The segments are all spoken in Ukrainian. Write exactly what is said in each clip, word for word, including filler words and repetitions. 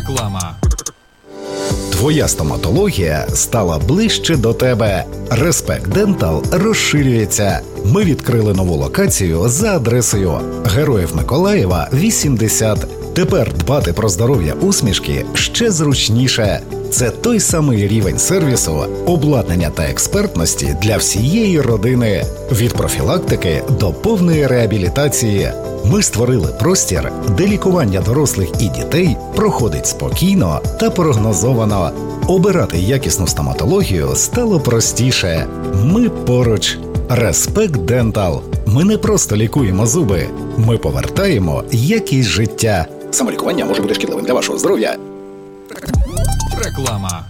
Реклама. Твоя стоматологія стала ближче до тебе. Респект Дентал розширюється. Ми відкрили нову локацію за адресою Героїв Миколаєва, вісімдесят. Тепер дбати про здоров'я усмішки ще зручніше. Це той самий рівень сервісу, обладнання та експертності для всієї родини. Від профілактики до повної реабілітації. Ми створили простір, де лікування дорослих і дітей проходить спокійно та прогнозовано. Обирати якісну стоматологію стало простіше. Ми поруч. Респект Дентал. Ми не просто лікуємо зуби. Ми повертаємо якість життя. Самолікування може бути шкідливим для вашого здоров'я. Реклама.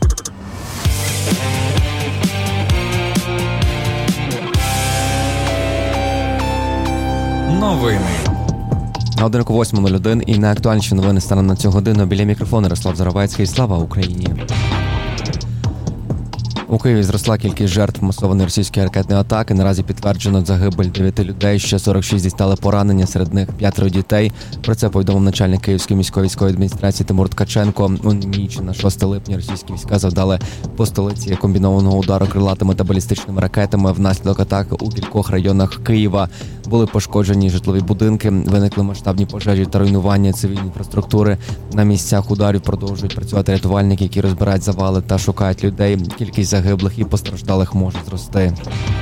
Новини. На годинку восьма нуль один і найактуальніші новини станом на цю годину. Біля мікрофону Ярослав Заровецький. Слава Україні! У Києві зросла кількість жертв масованої російської ракетної атаки. Наразі підтверджено загибель дев'яти людей, ще сорок шість дістали поранення, серед них п'ятеро дітей. Про це повідомив начальник Київської міської військової адміністрації Тимур Ткаченко. У ніч на шосте липня російські війська завдали по столиці комбінованого удару крилатими та балістичними ракетами. Внаслідок атаки у кількох районах Києва були пошкоджені житлові будинки, виникли масштабні пожежі та руйнування цивільної інфраструктури. На місцях ударів продовжують працювати рятувальники, які розбирають завали та шукають людей. Кількість загиблих і постраждалих може зрости.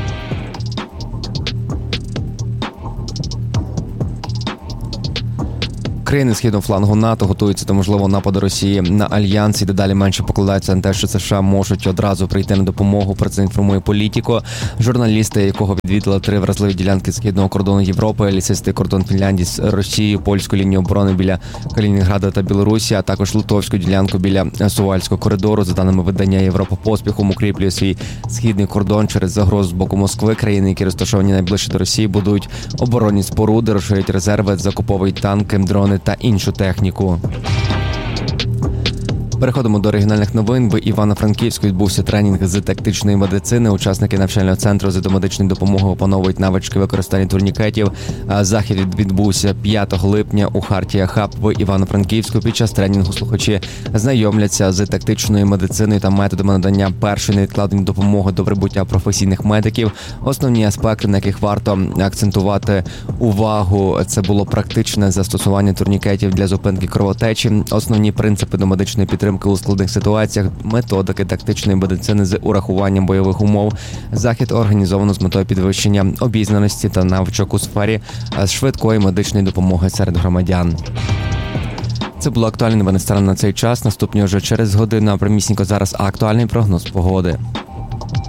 Країни східного флангу НАТО готуються до можливого нападу Росії на Альянс і дедалі менше покладаються на те, що США можуть одразу прийти на допомогу. Про це інформує Політіко. Журналісти, якого відвідали три вразливі ділянки східного кордону Європи, лісистий кордон Фінляндії з Росією, польську лінію оборони біля Калінінграда та Білорусі, а також литовську ділянку біля Сувальського коридору. За даними видання Європа поспіхом укріплює свій східний кордон через загрозу з боку Москви. Країни, які розташовані найближче до Росії, будують оборонні споруди, розширюють резерви, закуповують танки, дрони та іншу техніку. Переходимо до регіональних новин. В Івано-Франківську відбувся тренінг з тактичної медицини. Учасники навчального центру з домедичної допомоги опановують навички використання турнікетів. Захід відбувся п'ятого липня у Хартія Хаб в Івано-Франківську. Під час тренінгу слухачі знайомляться з тактичною медициною та методами надання першої невідкладної допомоги до прибуття професійних медиків. Основні аспекти, на яких варто акцентувати увагу, це було практичне застосування турнікетів для зупинки кровотечі, основні принципи домедичної підтримки у складних ситуаціях, методики тактичної медицини з урахуванням бойових умов. Захід організовано з метою підвищення обізнаності та навичок у сфері швидкої медичної допомоги серед громадян. Це було актуальне новини станом на цей час. Наступні вже через годину, а прямісінько зараз актуальний прогноз погоди.